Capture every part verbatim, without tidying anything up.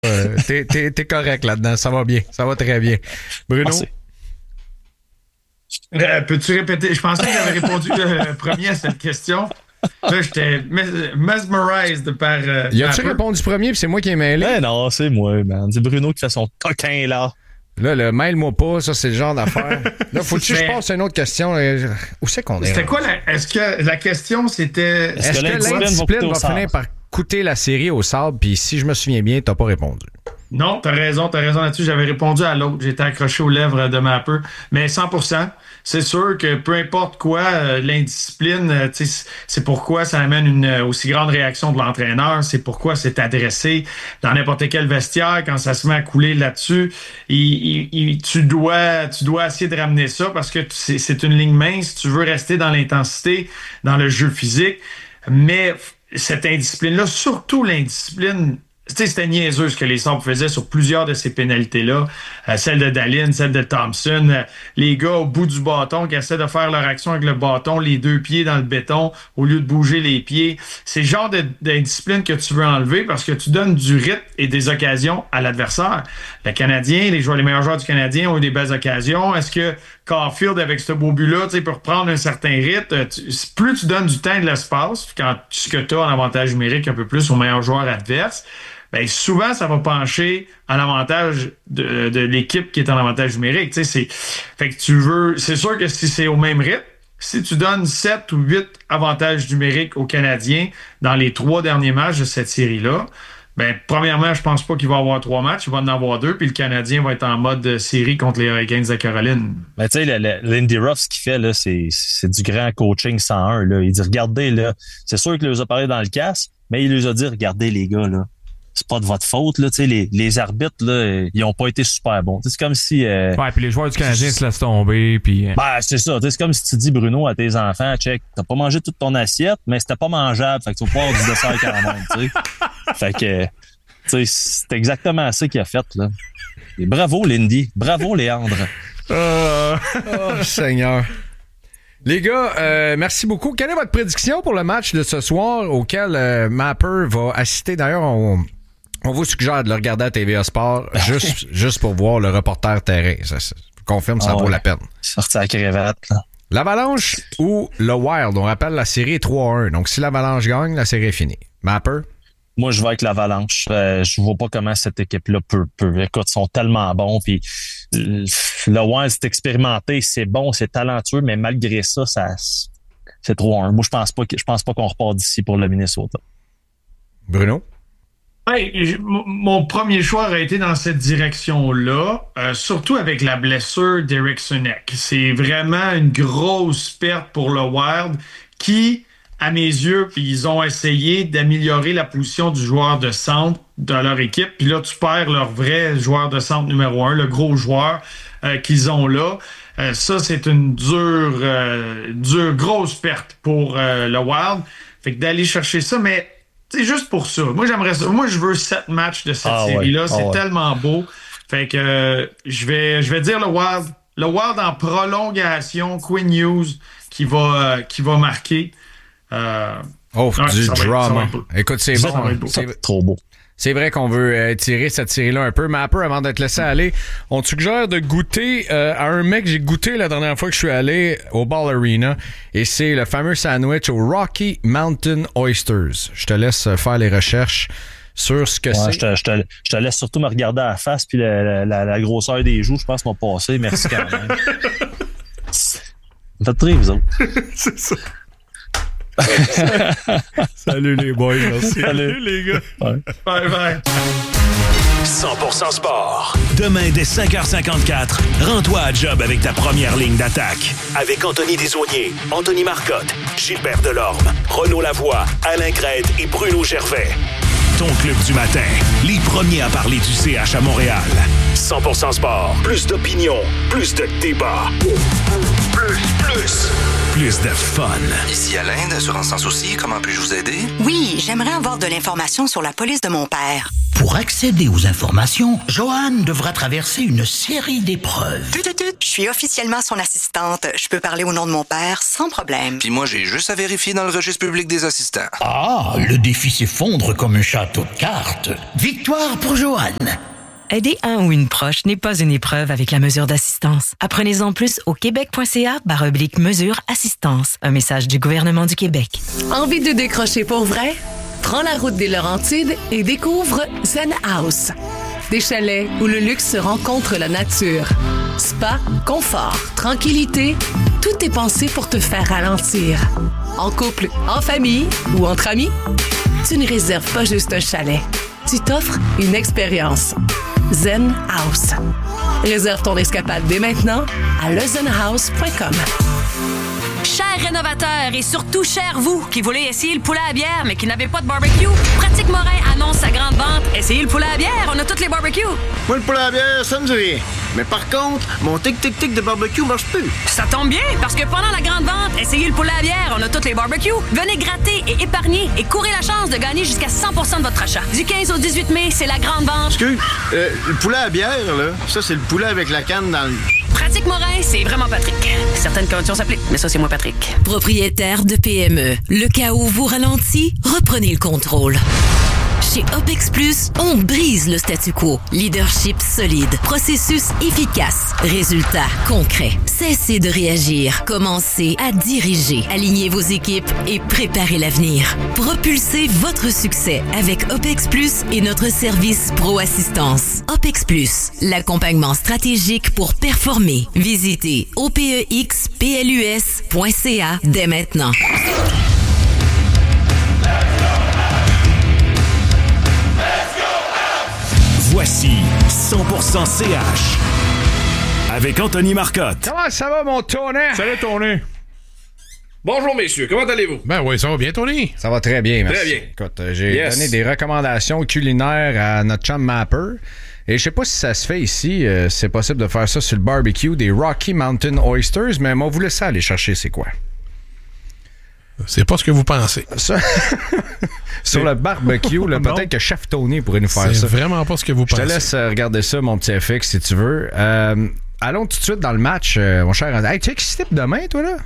Euh, t'es, t'es, t'es correct là-dedans. Ça va bien. Ça va très bien. Bruno? Merci. Euh, peux-tu répéter? Je pensais que j'avais répondu le premier à cette question. Là, j'étais mes- mesmerized par. Euh, Y a-tu par- répondu premier puis c'est moi qui ai mêlé? Ben non, c'est moi, man. C'est Bruno qui fait son coquin, là. Là, le mêle-moi pas, ça, c'est le genre d'affaire. Là, faut que je Mais- passe à une autre question. Là. Où c'est qu'on est? C'était là? quoi la. Est-ce que la question c'était. Est-ce Est-ce que que l'indiscipline va l'indiscipline coûter au va sable? finir par coûter la série au sable? Puis si je me souviens bien, t'as pas répondu. Non, t'as raison, t'as raison là-dessus. J'avais répondu à l'autre. J'étais accroché aux lèvres de Mapper. Mais cent pour cent, c'est sûr que peu importe quoi, euh, l'indiscipline, euh, tu sais, c'est pourquoi ça amène une euh, aussi grande réaction de l'entraîneur. C'est pourquoi c'est adressé dans n'importe quel vestiaire. Quand ça se met à couler là-dessus, il, il- il- tu dois, tu dois essayer de ramener ça parce que c'est, c'est une ligne mince. Tu veux rester dans l'intensité, dans le jeu physique. Mais cette indiscipline-là, surtout l'indiscipline, tu sais, c'était niaiseux ce que les Sabres faisaient sur plusieurs de ces pénalités-là. Euh, celle de Dahlin, celle de Thompson. Euh, les gars au bout du bâton qui essaient de faire leur action avec le bâton, les deux pieds dans le béton au lieu de bouger les pieds. C'est le genre de- d'indiscipline que tu veux enlever parce que tu donnes du rythme et des occasions à l'adversaire. Le Canadien, les joueurs, les meilleurs joueurs du Canadien ont eu des belles occasions. Est-ce que Caulfield, avec ce beau but-là, tu sais, peut reprendre un certain rythme? Euh, tu- plus tu donnes du temps et de l'espace, quand ce que tu as en avantage numérique un peu plus aux meilleurs joueurs adverses, ben souvent, ça va pencher à l'avantage de, de l'équipe qui est en avantage numérique. Tu sais, c'est, fait que tu veux, c'est sûr que si c'est au même rythme, si tu donnes sept ou huit avantages numériques aux Canadiens dans les trois derniers matchs de cette série-là, ben premièrement, je pense pas qu'il va avoir trois matchs, il va en avoir deux, puis le Canadien va être en mode série contre les Hurricanes de Caroline. Ben, tu sais, le- le- Lindy Ruff, ce qu'il fait, là, c'est, c'est du grand coaching cent un, là. Il dit, regardez, là, c'est sûr qu'il les a parlé dans le casse, mais il les a dit, regardez, les gars, là. C'est pas de votre faute, là, tu sais, les, les arbitres, là, ils ont pas été super bons. Tu sais, c'est comme si, euh, Ouais, puis les joueurs du Canadien se laissent tomber, puis... euh, ben, c'est ça. Tu sais, c'est comme si tu dis, Bruno, à tes enfants, check, t'as pas mangé toute ton assiette, mais c'était pas mangeable. Fait que tu vas pas avoir du dessert quand même, tu sais. Fait que, tu sais, c'est exactement ça qu'il a fait, là. Et bravo, Lindy. Bravo, Léandre. Oh, Seigneur. Les gars, euh, merci beaucoup. Quelle est votre prédiction pour le match de ce soir auquel euh, Mapper va assister? D'ailleurs, on, on vous suggère de le regarder à T V A Sport juste, juste pour voir le reporter terrain. Ça, ça, je confirme, ça Ah vaut ouais. la peine. Sorti à la crevette, là. L'Avalanche ou le Wild? On rappelle la série trois à un. Donc, si l'Avalanche gagne, la série est finie. Mapper? Moi, je vais avec l'Avalanche. Euh, je vois pas comment cette équipe-là peut, peut. Écoute, ils sont tellement bons. Puis le Wild, c'est expérimenté, c'est bon, c'est talentueux, mais malgré ça, ça c'est trois à un. Moi, je pense pas que je pense pas qu'on repart d'ici pour le Minnesota. Bruno? Hey, j- m- mon premier choix aurait été dans cette direction-là, euh, surtout avec la blessure d'Eric Sunek. C'est vraiment une grosse perte pour le Wild qui, à mes yeux, puis ils ont essayé d'améliorer la position du joueur de centre dans leur équipe. Puis là, tu perds leur vrai joueur de centre numéro un, le gros joueur euh, qu'ils ont là. Euh, ça, c'est une dure, euh, dure, grosse perte pour euh, le Wild. Fait que d'aller chercher ça, mais c'est juste pour ça. Moi, j'aimerais ça. Moi, je veux sept matchs de cette Ah ouais, série-là. ah C'est ouais. tellement beau. Fait que euh, je vais je vais dire le Wild. Le Wild en prolongation. Quinn Hughes qui va, euh, qui va marquer. Euh, Oh, ouais, du ça va être- ça va drama. être beau. Écoute, c'est Ça bon. va être beau. C'est- Trop beau. C'est vrai qu'on veut euh, tirer cette série-là un peu, mais un peu avant d'être laissé aller, on te suggère de goûter euh, à un mec que j'ai goûté la dernière fois que je suis allé au Ball Arena, et c'est le fameux sandwich au Rocky Mountain Oysters. Je te laisse faire les recherches sur ce que Ouais, c'est. je, te, je, te, je te laisse surtout me regarder à la face puis la, la, la grosseur des joues, je pense, m'a passé. Merci quand même. Faites très, vous autres. C'est ça. Salut les boys, merci. Salut. les gars. Ouais. Bye bye. cent pour cent sport. Demain, dès cinq heures cinquante-quatre, rends-toi à job avec ta première ligne d'attaque. Avec Anthony Desaulniers, Anthony Marcotte, Gilbert Delorme, Renaud Lavoie, Alain Crête et Bruno Gervais. Ton club du matin, les premiers à parler du C H à Montréal. cent pour cent sport. Plus d'opinion, plus de débat. Plus, plus. Plus de fun. Ici Alain d'Assurance Sans Souci, comment puis-je vous aider? Oui, j'aimerais avoir de l'information sur la police de mon père. Pour accéder aux informations, Joanne devra traverser une série d'épreuves. Tut, tut, tut. suis officiellement son assistante. Je peux parler au nom de mon père sans problème. Puis moi, j'ai juste à vérifier dans le registre public des assistants. Ah, le défi s'effondre comme un château de cartes. Victoire pour Joanne. Aider un ou une proche n'est pas une épreuve avec la mesure d'assistance. Apprenez-en plus au québec.ca barre oblique mesure assistance. Un message du gouvernement du Québec. Envie de décrocher pour vrai? Prends la route des Laurentides et découvre Zen House. Des chalets où le luxe se rencontre la nature. Spa, confort, tranquillité, tout est pensé pour te faire ralentir. En couple, en famille ou entre amis, tu ne réserves pas juste un chalet. Tu t'offres une expérience. Zen House. Réserve ton escapade dès maintenant à le zen house point com. Chers rénovateurs et surtout chers vous qui voulez essayer le poulet à bière mais qui n'avez pas de barbecue, Pratique Morin annonce sa grande vente. Essayez le poulet à bière, on a toutes les barbecues. Moi, le poulet à bière, ça me dit rien. Mais par contre, mon tic-tic-tic de barbecue marche plus. Ça tombe bien, parce que pendant la grande vente, essayez le poulet à bière, on a toutes les barbecues. Venez gratter et épargner et courez la chance de gagner jusqu'à cent pour cent de votre achat. Du quinze au dix-huit mai, c'est la grande vente. Excuse, euh, le poulet à bière, là, ça, c'est le poulet avec la canne dans le... Pratique Morin, c'est vraiment Patrick. Certaines conditions s'appliquent, mais ça, c'est moi, Patrick. Propriétaire de P M E, le chaos vous ralentit, reprenez le contrôle. Chez OPEX Plus, on brise le statu quo. Leadership solide, processus efficace, résultats concrets. Cessez de réagir, commencez à diriger. Alignez vos équipes et préparez l'avenir. Propulsez votre succès avec OPEX Plus et notre service Pro Assistance. OPEX Plus, l'accompagnement stratégique pour performer. Visitez o p e x p l u s point c a dès maintenant. Voici cent pour cent C H avec Anthony Marcotte. Comment ça va, mon Tony? Salut, Tony. Bonjour, messieurs. Comment allez-vous? Ben oui, ça va bien, Tony. Ça va très bien, merci. Très bien. Écoute, j'ai yes. donné des recommandations culinaires à notre chum Mapper. Et je sais pas si ça se fait ici. Euh, c'est possible de faire ça sur le barbecue des Rocky Mountain Oysters, mais moi, vous laissez aller chercher c'est quoi? C'est pas ce que vous pensez. Ça... Sur le barbecue, là, peut-être que Chef Tony pourrait nous faire c'est ça. C'est vraiment pas ce que vous Je pensez. te laisse regarder ça, mon petit F X, si tu veux. Euh, allons tout de suite dans le match, euh, mon cher. Hey, tu sais qui se type demain, toi, là?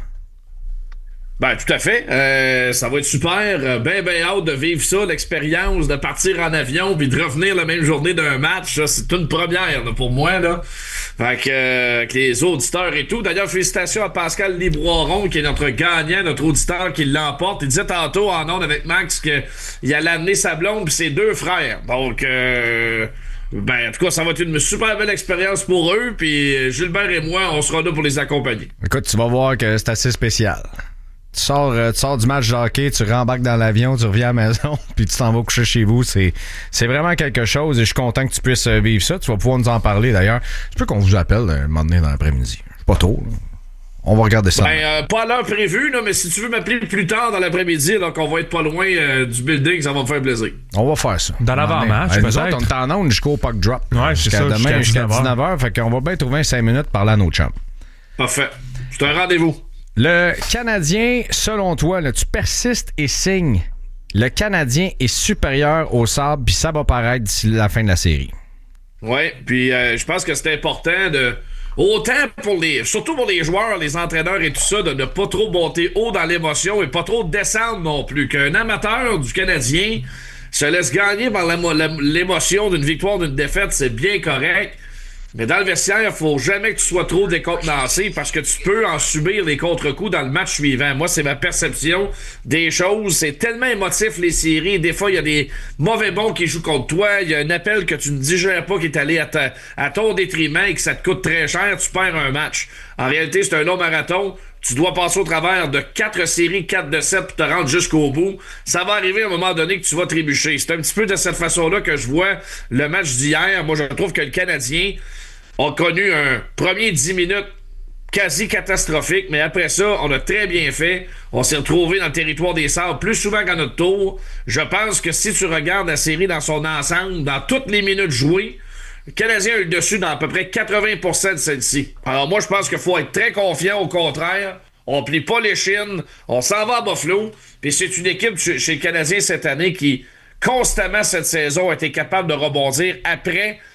Ben, tout à fait. Euh, ça va être super. Ben, ben hâte de vivre ça, l'expérience de partir en avion puis de revenir la même journée d'un match. Ça, c'est une première là, pour moi. Là. Fait que, euh, que les auditeurs et tout. D'ailleurs, félicitations à Pascal Libroiron, qui est notre gagnant, notre auditeur qui l'emporte. Il disait tantôt en ondes avec Max qu'il allait amener sa blonde puis ses deux frères. Donc... Euh, Ben, en tout cas, ça va être une super belle expérience pour eux. Puis Gilbert et moi, on sera là pour les accompagner. Écoute, tu vas voir que c'est assez spécial. Tu sors, euh, tu sors du match de hockey, tu rembarques dans l'avion, tu reviens à la maison, puis tu t'en vas coucher chez vous. C'est, c'est vraiment quelque chose et je suis content que tu puisses vivre ça. Tu vas pouvoir nous en parler d'ailleurs. Je peux qu'on vous appelle un moment donné dans l'après-midi. C'est pas tôt, là. On va regarder ça. Ben, euh, pas à l'heure prévue, là, mais si tu veux m'appeler plus tard dans l'après-midi, donc on va être pas loin euh, du building, ça va me faire plaisir. On va faire ça. Dans l'avant-match, ben, peut-être. Nous autres, on est en onde jusqu'au puck drop. Ouais, c'est jusqu'à ça, demain, jusqu'à jusqu'à dix-neuf dix-neuf heures. Fait qu'on va bien trouver cinq minutes parler à nos chums. Parfait. C'est un rendez-vous. Le Canadien, selon toi, là, tu persistes et signes. Le Canadien est supérieur au Sabres, puis ça va paraître d'ici la fin de la série. Ouais, puis euh, je pense que c'est important de... Autant pour les... Surtout pour les joueurs, les entraîneurs et tout ça, de ne pas trop monter haut dans l'émotion et pas trop descendre non plus. Qu'un amateur du Canadien se laisse gagner par l'émotion d'une victoire, d'une défaite, c'est bien correct. Mais dans le vestiaire, il faut jamais que tu sois trop décontenancé parce que tu peux en subir les contre-coups dans le match suivant. Moi, c'est ma perception des choses. C'est tellement émotif, les séries. Des fois, il y a des mauvais bons qui jouent contre toi. Il y a un appel que tu ne digères pas qui est allé à, ta, à ton détriment et que ça te coûte très cher. Tu perds un match. En réalité, c'est un long marathon. Tu dois passer au travers de quatre séries, quatre de sept pour te rendre jusqu'au bout. Ça va arriver à un moment donné que tu vas trébucher. C'est un petit peu de cette façon-là que je vois le match d'hier. Moi, je trouve que le Canadien a connu un premier dix minutes quasi catastrophique, mais après ça, on a très bien fait. On s'est retrouvé dans le territoire des Sabres plus souvent qu'à notre tour. Je pense que si tu regardes la série dans son ensemble, dans toutes les minutes jouées, le Canadien a eu le dessus dans à peu près quatre-vingts pour cent de celle-ci. Alors moi, je pense qu'il faut être très confiant. Au contraire, on plie pas les chines, on s'en va à Buffalo, puis c'est une équipe chez le Canadien cette année qui, constamment cette saison, a été capable de rebondir après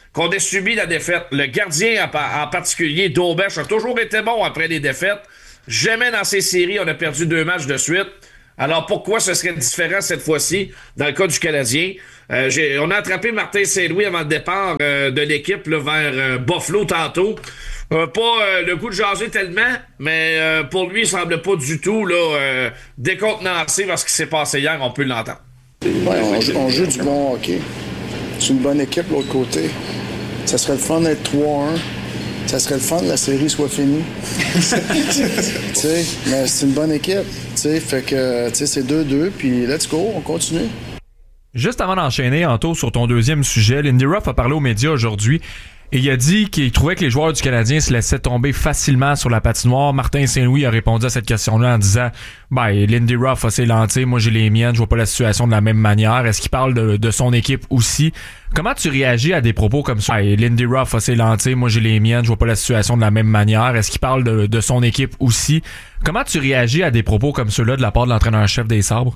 qu'on ait subi la défaite. Le gardien en, en particulier, Daubesh, a toujours été bon après les défaites. Jamais dans ces séries, on a perdu deux matchs de suite. Alors pourquoi ce serait différent cette fois-ci dans le cas du Canadien? Euh, j'ai, on a attrapé Martin Saint-Louis avant le départ euh, de l'équipe là, vers euh, Buffalo tantôt. Euh, pas euh, le coup de jaser tellement, mais euh, pour lui, il semble pas du tout là, euh, décontenancé par ce qui s'est passé hier. On peut l'entendre. Ouais, on, joue, on joue du bon hockey. C'est une bonne équipe de l'autre côté. Ça serait le fun d'être trois un. Ça serait le fun que la série soit finie. Tu sais, mais c'est une bonne équipe. Tu sais, fait que tu sais, c'est deux deux, puis let's go, on continue. Juste avant d'enchaîner, Anto, sur ton deuxième sujet, Lindy Ruff a parlé aux médias aujourd'hui et il a dit qu'il trouvait que les joueurs du Canadien se laissaient tomber facilement sur la patinoire. Martin Saint-Louis a répondu à cette question-là en disant « Ben, Lindy Ruff a ses lentilles, moi j'ai les miennes, je vois pas la situation de la même manière. » Est-ce qu'il parle de, de son équipe aussi? Comment tu réagis à des propos comme ça? Ben, Lindy Ruff a ses lentilles, moi j'ai les miennes, je vois pas la situation de la même manière. Est-ce qu'il parle de, de son équipe aussi? Comment tu réagis à des propos comme ceux-là de la part de l'entraîneur-chef des Sabres?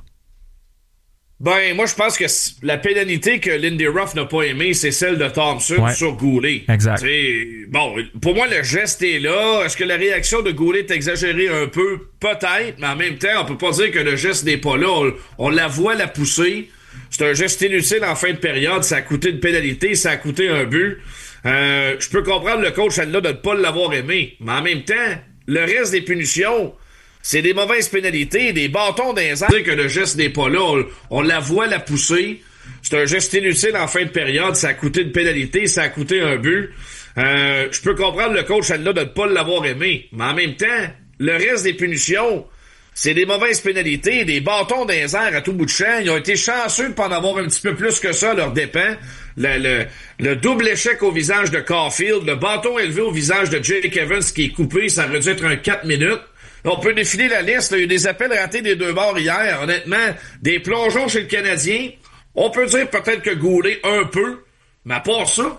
Ben, moi, je pense que la pénalité que Lindy Ruff n'a pas aimée, c'est celle de Thompson ouais. sur Goulet. Exact. T'sais, bon, pour moi, le geste est là. Est-ce que la réaction de Goulet est exagérée un peu? Peut-être, mais en même temps, on peut pas dire que le geste n'est pas là. On, on la voit la pousser. C'est un geste inutile en fin de période. Ça a coûté une pénalité, ça a coûté un but. Euh, je peux comprendre le coach là de ne pas l'avoir aimé. Mais en même temps, le reste des punitions... c'est des mauvaises pénalités, des bâtons dans les airs. Que le geste n'est pas là, on, on la voit la pousser. C'est un geste inutile en fin de période, ça a coûté une pénalité, ça a coûté un but. Euh, je peux comprendre le coach là de ne pas l'avoir aimé. Mais en même temps, le reste des punitions, c'est des mauvaises pénalités, des bâtons dans les airs à tout bout de champ. Ils ont été chanceux de pas en avoir un petit peu plus que ça à leur dépens. Le, le, le double échec au visage de Caulfield, le bâton élevé au visage de Jake Evans qui est coupé, ça aurait dû être un quatre minutes. On peut défiler la liste. Il y a eu des appels ratés des deux bords hier. Honnêtement, des plongeons chez le Canadien. On peut dire peut-être que Goulet un peu, mais à part ça,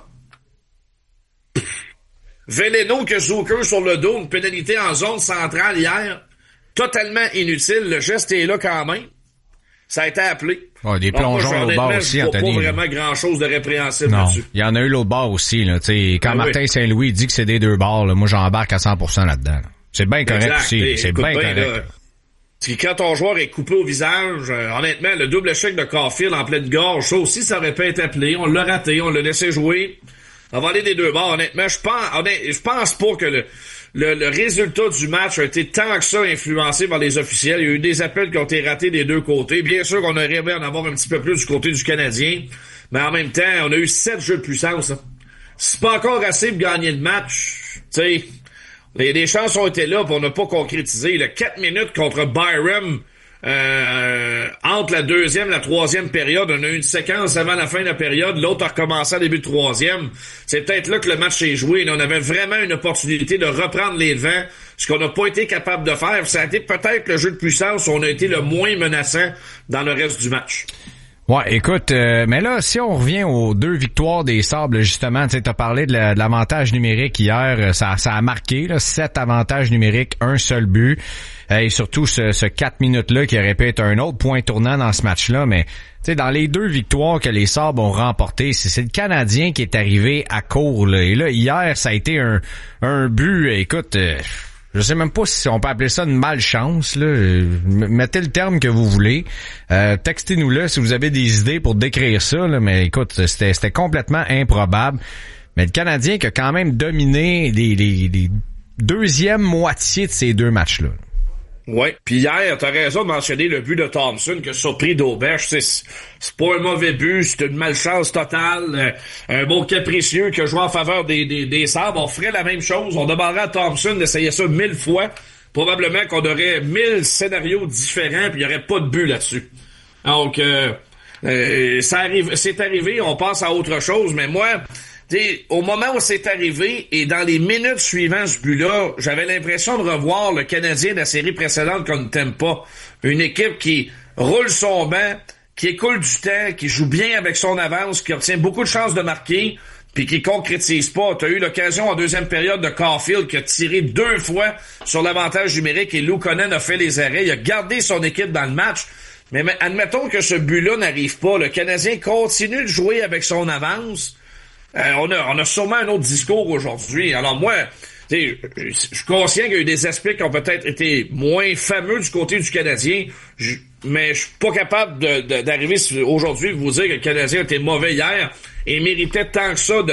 Veleno que Zucker sur le dos, une pénalité en zone centrale hier, totalement inutile. Le geste est là quand même. Ça a été appelé. Oh, des plongeons au bord aussi, Anthony. Il n'y a pas vraiment grand-chose de répréhensible non. là-dessus. Il y en a eu l'autre bord aussi. Là, quand ah, Martin oui. Saint-Louis dit que c'est des deux bords, là, moi j'embarque à cent pour cent là-dedans. Là. C'est bien correct exact. Aussi. Et, c'est bien correct. Là, quand ton joueur est coupé au visage, euh, honnêtement, le double échec de Caulfield en pleine gorge, ça aussi, ça aurait pas été appelé. On l'a raté, on l'a laissé jouer. On va aller des deux bords. Honnêtement, je pense, honnêtement, je pense pas que le, le, le résultat du match a été tant que ça influencé par les officiels. Il y a eu des appels qui ont été ratés des deux côtés. Bien sûr qu'on aurait aimé en avoir un petit peu plus du côté du Canadien. Mais en même temps, on a eu sept jeux de puissance. Là. C'est pas encore assez pour gagner le match. Tu sais... Les, les chances ont été là, pour ne pas concrétiser. Le quatre minutes contre Byram, euh, entre la deuxième et la troisième période, on a eu une séquence avant la fin de la période, l'autre a recommencé à début de troisième. C'est peut-être là que le match s'est joué. On avait vraiment une opportunité de reprendre les devants, ce qu'on n'a pas été capable de faire. Ça a été peut-être le jeu de puissance où on a été le moins menaçant dans le reste du match. Ouais, écoute, euh, mais là, si on revient aux deux victoires des Sabres, justement, tu sais, t'as parlé de, la, de l'avantage numérique hier, ça, ça a marqué, là, sept avantages numériques, un seul but, euh, et surtout ce, ce quatre minutes-là qui aurait pu être un autre point tournant dans ce match-là, mais tu sais, dans les deux victoires que les Sabres ont remportées, c'est, c'est le Canadien qui est arrivé à court, là, et là, hier, ça a été un, un but, écoute... Euh, je sais même pas si on peut appeler ça une malchance, là. Mettez le terme que vous voulez. Euh, textez-nous là si vous avez des idées pour décrire ça, là. Mais écoute, c'était, c'était complètement improbable. Mais le Canadien qui a quand même dominé les, les, les deuxièmes moitiés de ces deux matchs-là. Ouais, puis hier, t'as raison de mentionner le but de Thompson qui a surpris Daubesh. C'est, c'est pas un mauvais but, c'est une malchance totale. Un bon capricieux qui a joué en faveur des, des, des Sabres. On ferait la même chose. On demanderait à Thompson d'essayer ça mille fois. Probablement qu'on aurait mille scénarios différents puis il y aurait pas de but là-dessus. Donc, euh, euh, ça arrive, c'est arrivé, on passe à autre chose, mais moi... T'sais, au moment où c'est arrivé et dans les minutes suivant ce but-là, j'avais l'impression de revoir le Canadien de la série précédente qu'on ne t'aime pas. Une équipe qui roule son banc, qui écoule du temps, qui joue bien avec son avance, qui obtient beaucoup de chances de marquer, puis qui concrétise pas. T'as eu l'occasion en deuxième période de Caulfield qui a tiré deux fois sur l'avantage numérique et Luukkonen a fait les arrêts. Il a gardé son équipe dans le match. Mais admettons que ce but-là n'arrive pas. Le Canadien continue de jouer avec son avance. euh, on a on a sûrement un autre discours aujourd'hui. Alors moi, je suis conscient qu'il y a eu des aspects qui ont peut-être été moins fameux du côté du Canadien, je, mais je suis pas capable de, de, d'arriver aujourd'hui et vous dire que le Canadien était mauvais hier et méritait tant que ça de